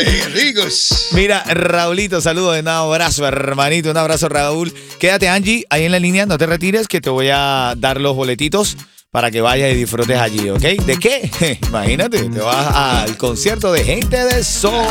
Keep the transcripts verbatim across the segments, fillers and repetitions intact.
Eh, ricos. Mira, Raulito, saludos, un abrazo, hermanito, un abrazo, Raúl. Quédate, Angie, ahí en la línea, no te retires, que te voy a dar los boletitos para que vayas y disfrutes allí, ¿ok? ¿De qué? Imagínate, te vas al concierto de Gente de Zona.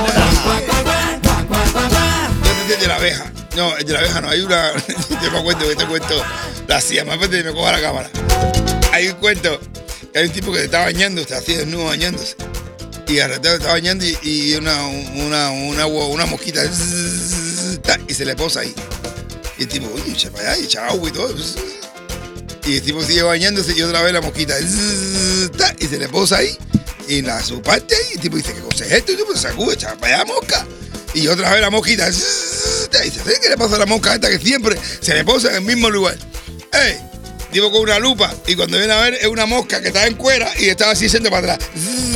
¿Dónde es de la abeja? No, el de la abeja no, hay una. Yo me cuento que te cuento. La hacía más fuerte y me coja la cámara. Hay un cuento que hay un tipo que se está bañando, está así desnudo bañándose. Y al rato está bañando y, y una, una, una, una mosquita y se le posa ahí. Y el tipo, oye, echa para allá y echa agua y todo. Y el tipo sigue bañándose y otra vez la mosquita y se le posa ahí. Y la su parte ahí, el tipo dice, ¿qué cosa es esto? Y el tipo se sacude, echa para allá mosca. Y otra vez la mosquita y dice, ¿qué le pasa a la mosca esta que siempre se le posa en el mismo lugar? ¡Ey! Tipo con una lupa y cuando viene a ver es una mosca que está en cuera y estaba así yendo para atrás.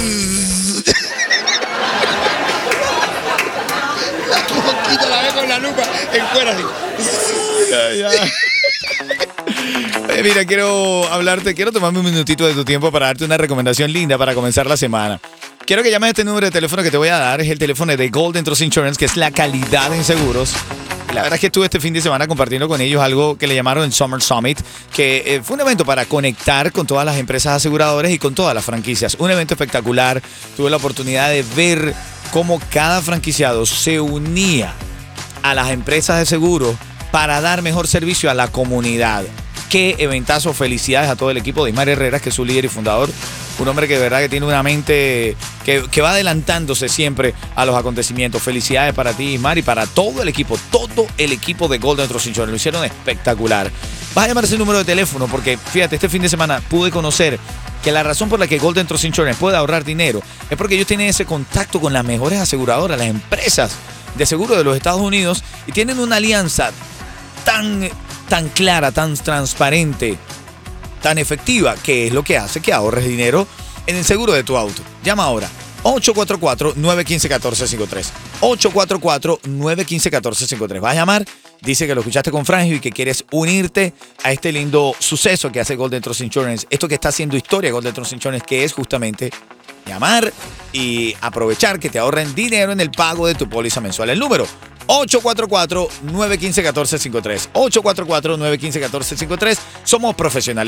La mosquita la ve con la lupa en cuera así. Ya, ya. Oye, mira, quiero hablarte, quiero tomarme un minutito de tu tiempo para darte una recomendación linda para comenzar la semana. Quiero que llames a este número de teléfono que te voy a dar, es el teléfono de Golden Trust Insurance, que es la calidad en seguros. La verdad es que estuve este fin de semana compartiendo con ellos algo que le llamaron el Summer Summit, que eh, fue un evento para conectar con todas las empresas aseguradoras y con todas las franquicias. Un evento espectacular. Tuve la oportunidad de ver cómo cada franquiciado se unía a las empresas de seguros para dar mejor servicio a la comunidad. Qué eventazo, felicidades a todo el equipo de Ismar Herreras, que es su líder y fundador. Un hombre que de verdad que tiene una mente que, que va adelantándose siempre a los acontecimientos. Felicidades para ti, Ismar, y para todo el equipo, todo el equipo de Golden Trust Insurance. Lo hicieron espectacular. Vas a llamar ese número de teléfono porque, fíjate, este fin de semana pude conocer que la razón por la que Golden Trust Insurance puede ahorrar dinero es porque ellos tienen ese contacto con las mejores aseguradoras, las empresas de seguro de los Estados Unidos, y tienen una alianza tan, tan clara, tan transparente, tan efectiva, que es lo que hace que ahorres dinero en el seguro de tu auto. Llama ahora. ocho cuatro cuatro, nueve uno cinco, uno cuatro cinco tres. ocho cuatro cuatro, nueve uno cinco, uno cuatro cinco tres. Vas a llamar, dice que lo escuchaste con Frangio y que quieres unirte a este lindo suceso que hace Golden Trust Insurance. Esto que está haciendo historia Golden Trust Insurance, que es justamente llamar y aprovechar que te ahorren dinero en el pago de tu póliza mensual. El número ocho cuatro cuatro, nueve uno cinco, uno cuatro cinco tres. ocho cuatro cuatro, nueve uno cinco, uno cuatro cinco tres. Somos profesionales.